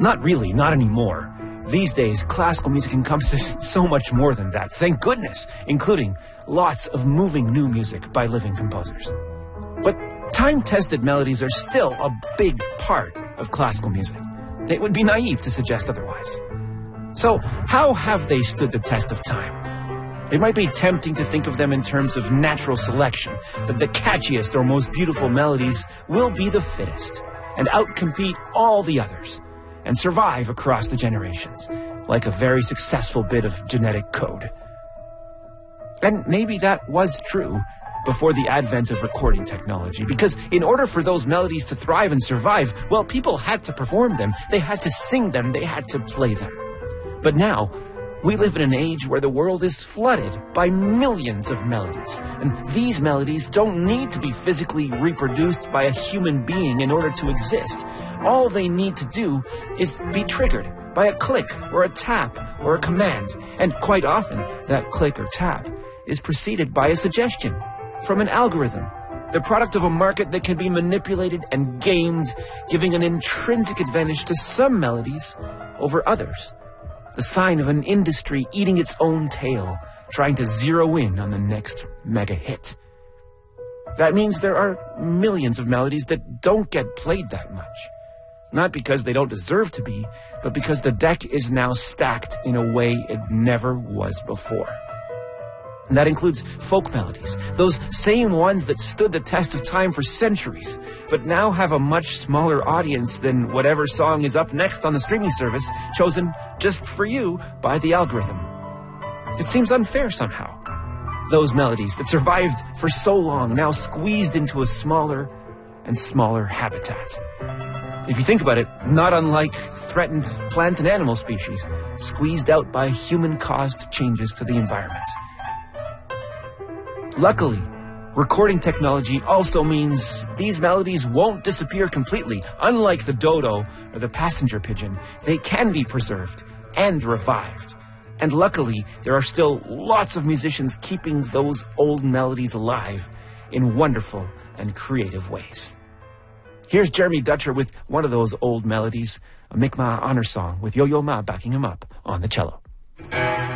not really, not anymore. These days, classical music encompasses so much more than that, thank goodness, including lots of moving new music by living composers. But time-tested melodies are still a big part of classical music. It would be naive to suggest otherwise. So, how have they stood the test of time? It might be tempting to think of them in terms of natural selection, that the catchiest or most beautiful melodies will be the fittest and outcompete all the others and survive across the generations, like a very successful bit of genetic code. And maybe that was true before the advent of recording technology, because in order for those melodies to thrive and survive, well, people had to perform them, they had to sing them, they had to play them. But now, we live in an age where the world is flooded by millions of melodies, and these melodies don't need to be physically reproduced by a human being in order to exist. All they need to do is be triggered by a click or a tap or a command, and quite often that click or tap is preceded by a suggestion from an algorithm, the product of a market that can be manipulated and gamed, giving an intrinsic advantage to some melodies over others. The sign of an industry eating its own tail, trying to zero in on the next mega hit. That means there are millions of melodies that don't get played that much. Not because they don't deserve to be, but because the deck is now stacked in a way it never was before. And that includes folk melodies, those same ones that stood the test of time for centuries, but now have a much smaller audience than whatever song is up next on the streaming service, chosen just for you by the algorithm. It seems unfair somehow. Those melodies that survived for so long, now squeezed into a smaller and smaller habitat. If you think about it, not unlike threatened plant and animal species, squeezed out by human-caused changes to the environment. Luckily, recording technology also means these melodies won't disappear completely. Unlike the dodo or the passenger pigeon, they can be preserved and revived. And luckily, there are still lots of musicians keeping those old melodies alive in wonderful and creative ways. Here's Jeremy Dutcher with one of those old melodies, a Mi'kmaq honor song with Yo-Yo Ma backing him up on the cello.